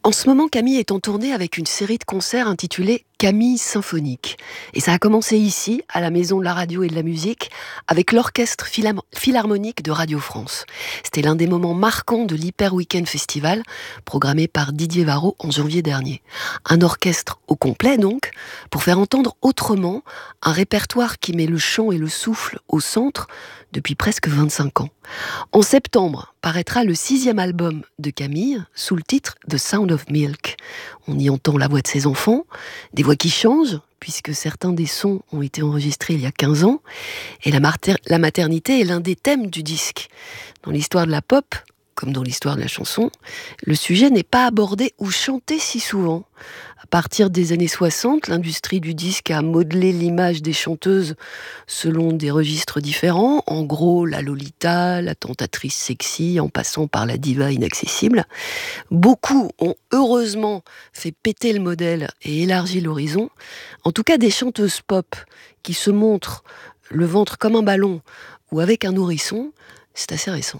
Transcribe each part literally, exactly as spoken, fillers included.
En ce moment, Camille est en tournée avec une série de concerts intitulée Camille Symphonique. Et ça a commencé ici, à la Maison de la Radio et de la Musique, avec l'Orchestre Philam- Philharmonique de Radio France. C'était l'un des moments marquants de l'Hyper Weekend Festival, programmé par Didier Varro en janvier dernier. Un orchestre au complet donc, pour faire entendre autrement un répertoire qui met le chant et le souffle au centre depuis presque vingt-cinq ans. En septembre, paraîtra le sixième album de Camille, sous le titre The Sound of Milk. On y entend la voix de ses enfants, des voix qui changent, puisque certains des sons ont été enregistrés il y a quinze ans, et la, mater- la maternité est l'un des thèmes du disque. Dans l'histoire de la pop, comme dans l'histoire de la chanson, le sujet n'est pas abordé ou chanté si souvent. À partir des années soixante, l'industrie du disque a modelé l'image des chanteuses selon des registres différents. En gros, la Lolita, la tentatrice sexy, en passant par la diva inaccessible. Beaucoup ont heureusement fait péter le modèle et élargi l'horizon. En tout cas, des chanteuses pop qui se montrent le ventre comme un ballon ou avec un nourrisson, c'est assez récent.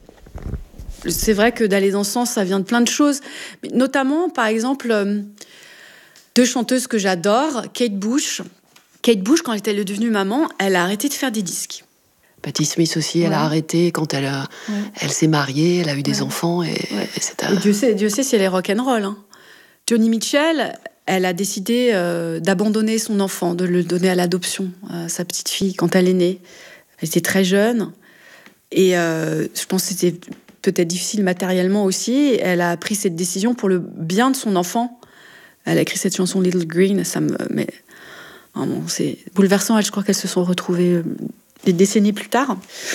C'est vrai que d'aller dans ce sens, ça vient de plein de choses. Mais notamment, par exemple, euh, deux chanteuses que j'adore, Kate Bush. Kate Bush, quand elle était devenue maman, elle a arrêté de faire des disques. Patti Smith aussi, ouais. Elle a arrêté quand elle, a, ouais. elle s'est mariée, elle a eu des ouais. enfants. Et, ouais. et, c'est un... et Dieu sait, Dieu sait si elle est rock'n'roll. Hein. Johnny Mitchell, elle a décidé euh, d'abandonner son enfant, de le donner à l'adoption, à sa petite fille, quand elle est née. Elle était très jeune. Et euh, je pense que c'était peut-être difficile matériellement aussi. Elle a pris cette décision pour le bien de son enfant. Elle a écrit cette chanson Little Green. Ça me, mais, oh bon, c'est bouleversant. Elle, je crois qu'elles se sont retrouvées des décennies plus tard.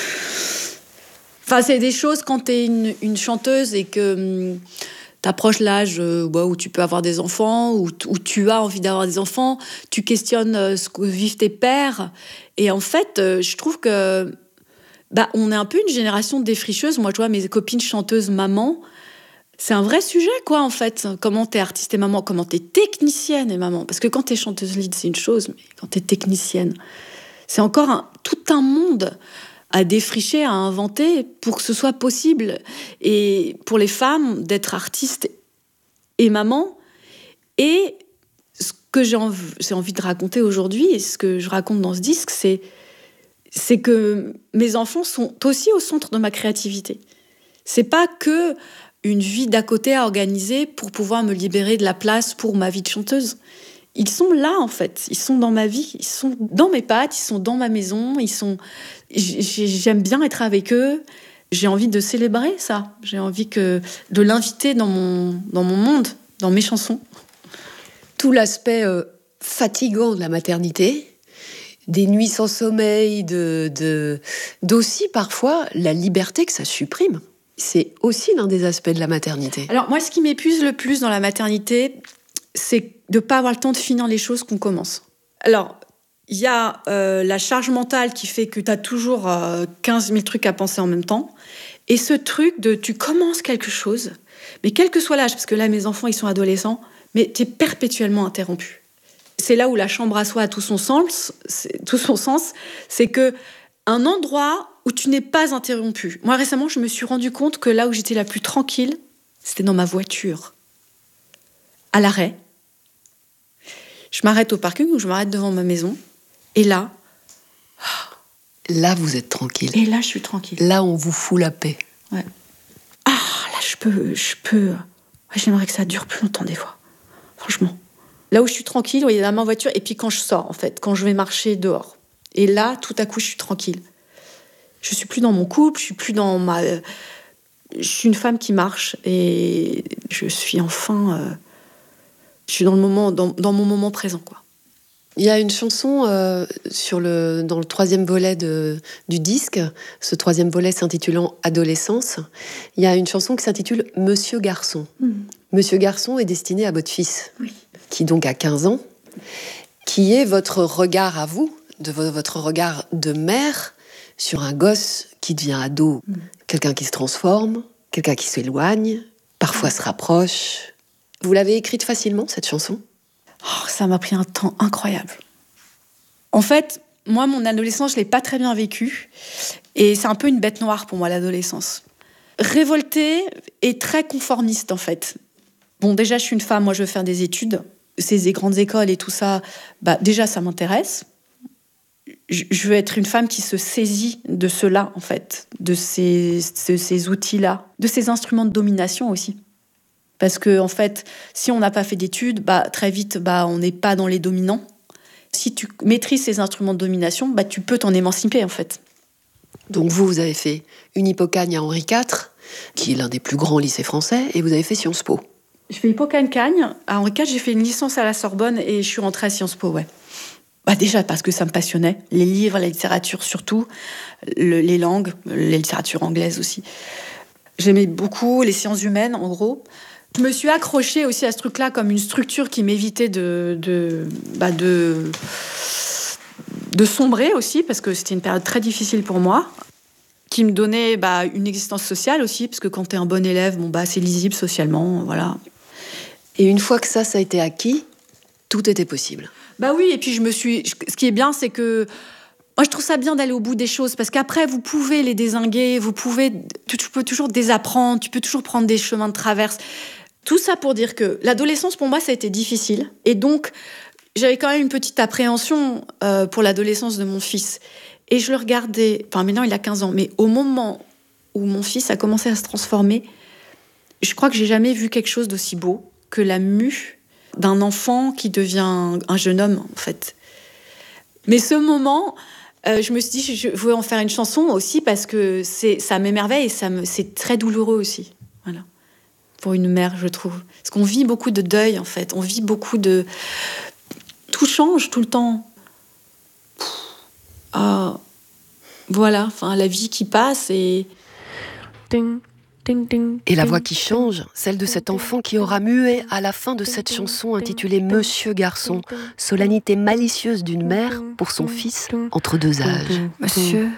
Enfin, c'est des choses quand t'es une, une chanteuse et que hum, t'approches l'âge euh, bah, où tu peux avoir des enfants, où, où tu as envie d'avoir des enfants, tu questionnes euh, ce que vivent tes pères. Et en fait, euh, je trouve que bah, on est un peu une génération de défricheuses. Moi, je vois mes copines chanteuses maman. C'est un vrai sujet, quoi, en fait. Comment t'es artiste et maman, comment t'es technicienne et maman. Parce que quand t'es chanteuse lead, c'est une chose, mais quand t'es technicienne, c'est encore un, tout un monde à défricher, à inventer pour que ce soit possible. Et pour les femmes, d'être artiste et maman. Et ce que j'ai envie, j'ai envie de raconter aujourd'hui, et ce que je raconte dans ce disque, c'est c'est que mes enfants sont aussi au centre de ma créativité. C'est pas que une vie d'à côté à organiser pour pouvoir me libérer de la place pour ma vie de chanteuse. Ils sont là, en fait. Ils sont dans ma vie. Ils sont dans mes pattes. Ils sont dans ma maison. Ils sont... J'aime bien être avec eux. J'ai envie de célébrer ça. J'ai envie que... de l'inviter dans mon... dans mon monde, dans mes chansons. Tout l'aspect euh, fatigant de la maternité, des nuits sans sommeil, de, de, d'aussi parfois la liberté que ça supprime. C'est aussi l'un des aspects de la maternité. Alors moi, ce qui m'épuise le plus dans la maternité, c'est de ne pas avoir le temps de finir les choses qu'on commence. Alors, il y a euh, la charge mentale qui fait que tu as toujours euh, quinze mille trucs à penser en même temps. Et ce truc de tu commences quelque chose, mais quel que soit l'âge, parce que là, mes enfants, ils sont adolescents, mais tu es perpétuellement interrompu. C'est là où la chambre à soi a tout son sens, c'est, tout son sens, c'est que un endroit où tu n'es pas interrompu. Moi, récemment, je me suis rendu compte que là où j'étais la plus tranquille, c'était dans ma voiture. À l'arrêt. Je m'arrête au parking ou je m'arrête devant ma maison. Et là... Là, vous êtes tranquille. Et là, je suis tranquille. Là, on vous fout la paix. Ouais. Ah, là, je peux... je peux... Ouais, j'aimerais que ça dure plus longtemps, des fois. Franchement. Là où je suis tranquille, il y a ma voiture, et puis quand je sors, en fait, quand je vais marcher dehors. Et là, tout à coup, je suis tranquille. Je suis plus dans mon couple, je suis plus dans ma... Je suis une femme qui marche, et je suis enfin... Euh... Je suis dans, le moment, dans, dans mon moment présent, quoi. Il y a une chanson euh, sur le, dans le troisième volet de, du disque. Ce troisième volet s'intitulant « Adolescence ». Il y a une chanson qui s'intitule « Monsieur Garçon mmh. ». « Monsieur Garçon » est destiné à votre fils, oui. qui donc a quinze ans, qui est votre regard à vous, de votre regard de mère, sur un gosse qui devient ado. Mmh. Quelqu'un qui se transforme, quelqu'un qui s'éloigne, parfois mmh. se rapproche. Vous l'avez écrite facilement, cette chanson ? Oh, ça m'a pris un temps incroyable. En fait, moi, mon adolescence, je ne l'ai pas très bien vécue. Et c'est un peu une bête noire pour moi, l'adolescence. Révoltée et très conformiste, en fait. Bon, déjà, je suis une femme, moi, je veux faire des études. Ces grandes écoles et tout ça, bah, déjà, ça m'intéresse. Je veux être une femme qui se saisit de cela, en fait, de ces, de ces outils-là, de ces instruments de domination aussi. Parce que, en fait, si on n'a pas fait d'études, bah, très vite, bah, on n'est pas dans les dominants. Si tu maîtrises ces instruments de domination, bah, tu peux t'en émanciper, en fait. Donc vous, vous avez fait une Hippocagne à Henri quatre, qui est l'un des plus grands lycées français, et vous avez fait Sciences Po. Je fais Hippocagne. À Henri quatre, j'ai fait une licence à la Sorbonne et je suis rentrée à Sciences Po, ouais. Bah déjà parce que ça me passionnait. Les livres, la littérature surtout, le, les langues, la littérature anglaise aussi. J'aimais beaucoup les sciences humaines, en gros. Je me suis accrochée aussi à ce truc-là comme une structure qui m'évitait de, de, bah de, de sombrer aussi, parce que c'était une période très difficile pour moi, qui me donnait bah, une existence sociale aussi, parce que quand t'es un bon élève, bon, bah, c'est lisible socialement, voilà. Et une fois que ça, ça a été acquis, tout était possible. Bah oui, et puis je me suis... Ce qui est bien, c'est que... Moi, je trouve ça bien d'aller au bout des choses, parce qu'après, vous pouvez les dézinguer, vous pouvez... Tu peux toujours désapprendre, tu peux toujours prendre des chemins de traverse. Tout ça pour dire que l'adolescence, pour moi, ça a été difficile. Et donc, j'avais quand même une petite appréhension euh, pour l'adolescence de mon fils. Et je le regardais... Enfin, maintenant, il a quinze ans. Mais au moment où mon fils a commencé à se transformer, je crois que j'ai jamais vu quelque chose d'aussi beau que la mue d'un enfant qui devient un jeune homme, en fait. Mais ce moment, euh, je me suis dit, je veux en faire une chanson aussi parce que c'est, ça m'émerveille et ça me, c'est très douloureux aussi. Voilà. Pour une mère, je trouve. Parce qu'on vit beaucoup de deuil, en fait. On vit beaucoup de... Tout change tout le temps. Ah, voilà, enfin, la vie qui passe et... Ding. Et la voix qui change, celle de cet enfant qui aura mué à la fin de cette chanson intitulée Monsieur Garçon, solennité malicieuse d'une mère pour son fils entre deux âges. Monsieur